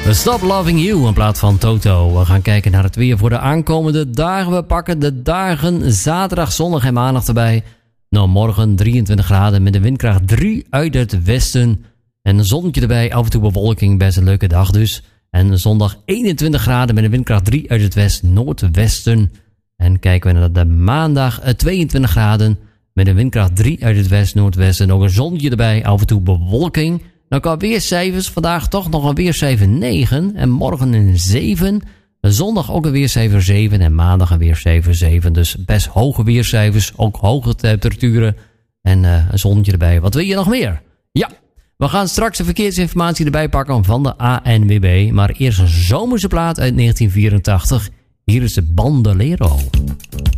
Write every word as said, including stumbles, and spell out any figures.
Stop Loving You in plaats van Toto. We gaan kijken naar het weer voor de aankomende dagen. We pakken de dagen zaterdag, zondag en maandag erbij. Nou, morgen drieëntwintig graden met een windkracht drie uit het westen. En een zonnetje erbij, af en toe bewolking, best een leuke dag dus. En zondag eenentwintig graden met een windkracht drie uit het west-noordwesten. En kijken we naar de maandag tweeëntwintig graden met een windkracht drie uit het west-noordwesten. Ook een zonnetje erbij, af en toe bewolking. Nou, qua weercijfers, vandaag toch nog een weercijfer negen. En morgen een zeven. Zondag ook een weercijfer zeven. En maandag een weercijfer zeven. Dus best hoge weercijfers. Ook hoge temperaturen. En uh, een zonnetje erbij. Wat wil je nog meer? Ja, we gaan straks de verkeersinformatie erbij pakken van de A N W B. Maar eerst een zomerse plaat uit negentien vierentachtig. Hier is de Bandolero.